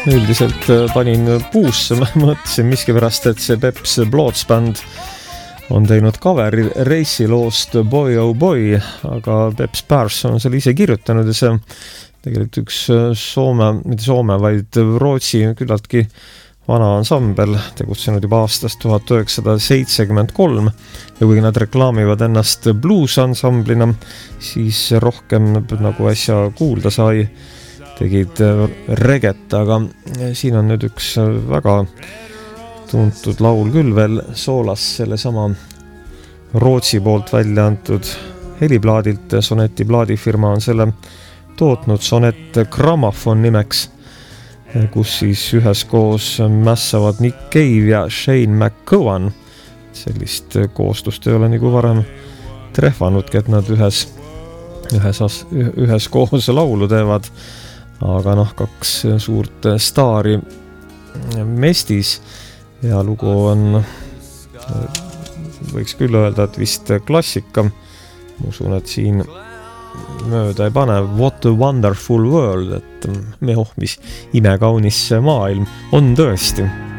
Üldiselt panin puusse, mõtlesin miskipärast, et see Peps Bloodsband on teinud coveri Reisi loost Boy Oh Boy, aga Peps Pars on selle ise kirjutanud ja see tegelikult üks mitte Soome, vaid Rootsi küllaltki vana ansambel, tegutsenud juba aastast 1973 ja kuigi nad reklaamivad ennast blues ansamblina, siis rohkem nagu äsja kuulda sai, tegid reget, aga siin on nüüd üks väga tuntud laul küll veel soolas selle sama Rootsi poolt välja antud heliplaadilt. Soneti plaadifirma on selle tootnud Sonett Grammofon nimeks, kus siis üheskoos mässavad Nick Cave ja Shane McGowan. Sellist koostust ei ole nagu varem trehvanudki, et nad üheskoos laulu teevad. Aga kaks suurt staari mestis ja lugu on, võiks küll öelda, et vist klassika. Ma usun, et siin mööda ei pane What a Wonderful World, et mis imekaunis maailm on tõesti.